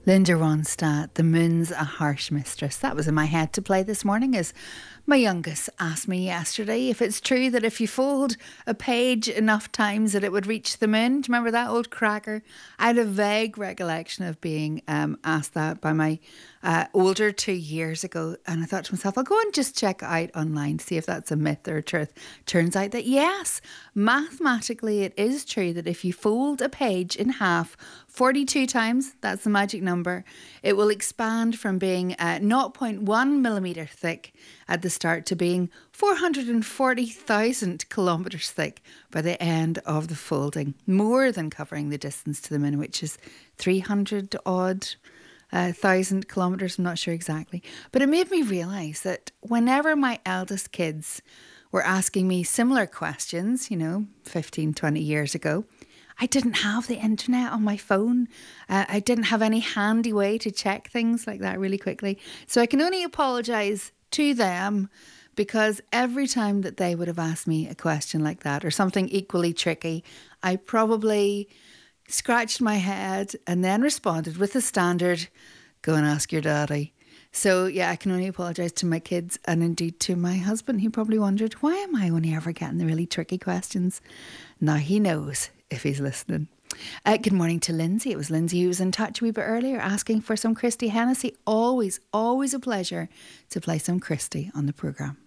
Linda Ronstadt, The Moon's a Harsh Mistress. That was in my head to play this morning as my youngest asked me yesterday if it's true that if you fold a page enough times that it would reach the moon. Do you remember that old cracker? I had a vague recollection of being asked that by my older 2 years ago. And I thought to myself, I'll go and just check it out online to see if that's a myth or a truth. Turns out that yes, mathematically it is true that if you fold a page in half 42 times, that's the magic number, it will expand from being zero point 0.1 millimetre thick at the start to being 440,000 kilometres thick by the end of the folding, more than covering the distance to the moon, which is 300 odd thousand kilometres. I'm not sure exactly. But it made me realise that whenever my eldest kids were asking me similar questions, 15, 20 years ago, I didn't have the internet on my phone. I didn't have any handy way to check things like that really quickly. So I can only apologise to them, because every time that they would have asked me a question like that or something equally tricky, I probably scratched my head and then responded with the standard, go and ask your daddy. So yeah, I can only apologise to my kids and indeed to my husband. He probably wondered, why am I only ever getting the really tricky questions? Now he knows if he's listening. Good morning to Lindsay. It was Lindsay who was in touch a wee bit earlier asking for some Christy Hennessy. Always, always a pleasure to play some Christy on the programme.